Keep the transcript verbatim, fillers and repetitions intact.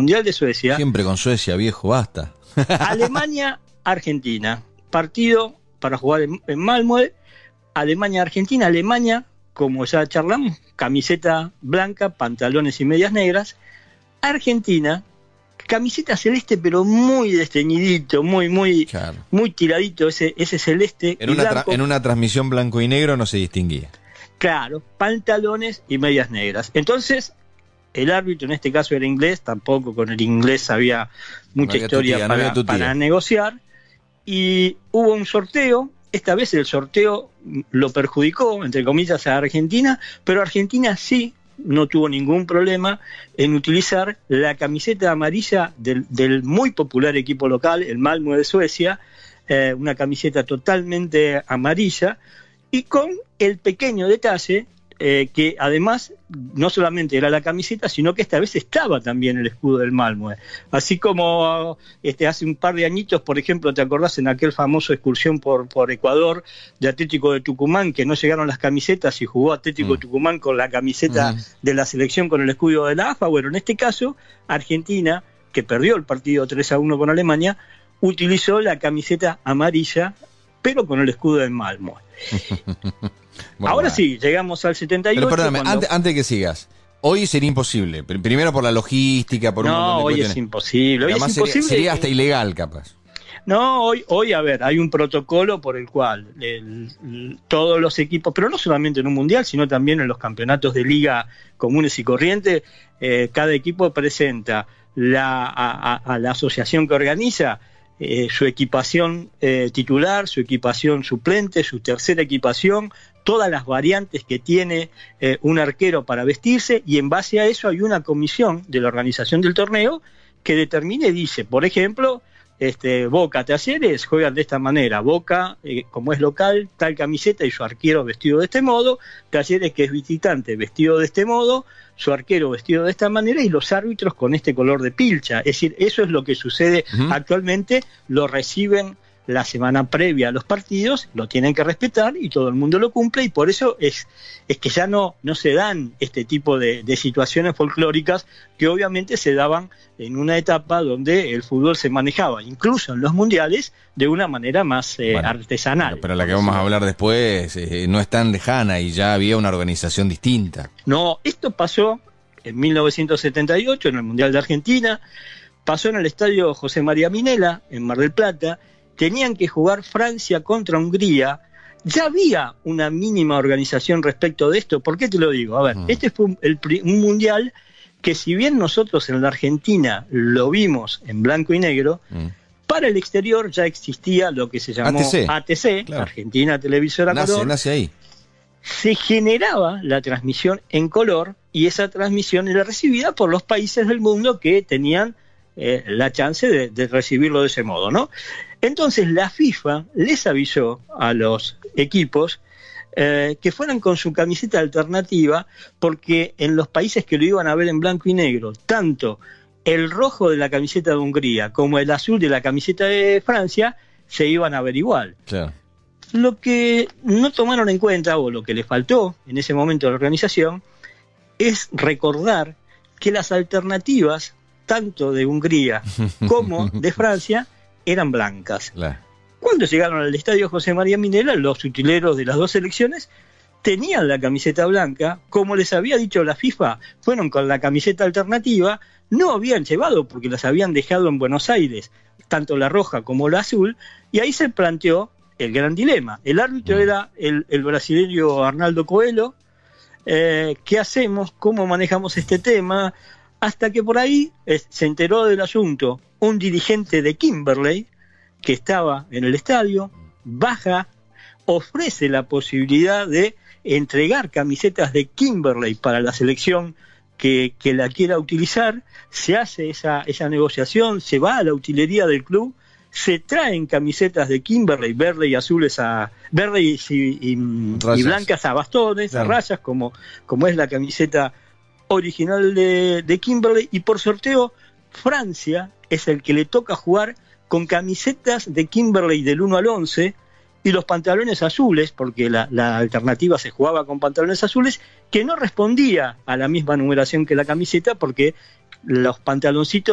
Mundial de Suecia. Siempre con Suecia, viejo, basta. Alemania-Argentina, partido para jugar en, en Malmö. Alemania-Argentina, Alemania, como ya charlamos, camiseta blanca, pantalones y medias negras. Argentina, camiseta celeste, pero muy desteñidito, muy, muy, claro. muy tiradito ese, ese celeste. En una, tra- en una transmisión blanco y negro no se distinguía. Claro, pantalones y medias negras. Entonces, el árbitro, en este caso era inglés, tampoco con el inglés había mucha no historia tía, para, no para negociar. Y hubo un sorteo. Esta vez el sorteo lo perjudicó, entre comillas, a Argentina, pero Argentina sí no tuvo ningún problema en utilizar la camiseta amarilla del, del muy popular equipo local, el Malmö de Suecia, eh, una camiseta totalmente amarilla, y con el pequeño detalle eh, que además no solamente era la camiseta, sino que esta vez estaba también el escudo del Malmö. Así como este, hace un par de añitos, por ejemplo, ¿te acordás en aquel famoso excursión por, por Ecuador de Atlético de Tucumán, que no llegaron las camisetas y jugó Atlético mm. de Tucumán con la camiseta mm. de la selección con el escudo de la A F A? Bueno, en este caso, Argentina, que perdió el partido tres a uno con Alemania, utilizó la camiseta amarilla, pero con el escudo del Malmö. Bueno, ahora va. sí, llegamos al setenta y ocho. Pero perdóname, cuando... antes, antes que sigas, hoy sería imposible. Primero por la logística, por un no, montón de hoy cuestiones. es imposible. Hoy Además es imposible. Sería, sería hasta ilegal, capaz. No, hoy, hoy, a ver, hay un protocolo por el cual el, el, todos los equipos, pero no solamente en un mundial, sino también en los campeonatos de liga comunes y corrientes, eh, cada equipo presenta la, a, a, a la asociación que organiza eh, su equipación eh, titular, su equipación suplente, su tercera equipación, todas las variantes que tiene eh, un arquero para vestirse, y en base a eso hay una comisión de la organización del torneo que determina y dice, por ejemplo, este, Boca, Talleres juegan de esta manera, Boca, eh, como es local, tal camiseta y su arquero vestido de este modo, Talleres, que es visitante, vestido de este modo, su arquero vestido de esta manera, y los árbitros con este color de pilcha. Es decir, eso es lo que sucede uh-huh. actualmente, lo reciben la semana previa a los partidos, lo tienen que respetar y todo el mundo lo cumple, y por eso es, es que ya no, no se dan este tipo de, de situaciones folclóricas que obviamente se daban en una etapa donde el fútbol se manejaba, incluso en los mundiales, de una manera más eh, bueno, artesanal. Pero, pero la que vamos a hablar después eh, no es tan lejana y ya había una organización distinta. No, esto pasó en mil novecientos setenta y ocho en el Mundial de Argentina, pasó en el estadio José María Minella, en Mar del Plata. Tenían que jugar Francia contra Hungría. Ya había una mínima organización respecto de esto. ¿Por qué te lo digo? A ver, mm. este fue un, el, un mundial que, si bien nosotros en la Argentina lo vimos en blanco y negro, mm. para el exterior ya existía lo que se llamó A T C, A T C claro. Argentina Televisora nace, Color. Nace ahí. Se generaba la transmisión en color, y esa transmisión era recibida por los países del mundo que tenían eh, la chance de, de recibirlo de ese modo, ¿no? Entonces la FIFA les avisó a los equipos eh, que fueran con su camiseta alternativa, porque en los países que lo iban a ver en blanco y negro, tanto el rojo de la camiseta de Hungría como el azul de la camiseta de Francia se iban a ver igual. Claro. Lo que no tomaron en cuenta, o lo que les faltó en ese momento a la organización, es recordar que las alternativas, tanto de Hungría como de Francia, eran blancas. Claro. Cuando llegaron al estadio José María Minella, los utileros de las dos selecciones tenían la camiseta blanca. Como les había dicho la FIFA, fueron con la camiseta alternativa, no habían llevado porque las habían dejado en Buenos Aires, tanto la roja como la azul, y ahí se planteó el gran dilema. El árbitro mm. era el, el brasileño Arnaldo Coelho. Eh, ¿qué hacemos? ¿Cómo manejamos este tema? Hasta que por ahí eh, se enteró del asunto un dirigente de Kimberley que estaba en el estadio, baja, ofrece la posibilidad de entregar camisetas de Kimberley para la selección que, que la quiera utilizar. Se hace esa, esa negociación, se va a la utilería del club, se traen camisetas de Kimberley, verde y azules a verde y, y, y blancas a bastones, claro. a rayas, como, como es la camiseta original de, de Kimberley, y por sorteo Francia es el que le toca jugar con camisetas de Kimberley del uno al once y los pantalones azules, porque la, la alternativa se jugaba con pantalones azules, que no respondía a la misma numeración que la camiseta, porque los pantaloncitos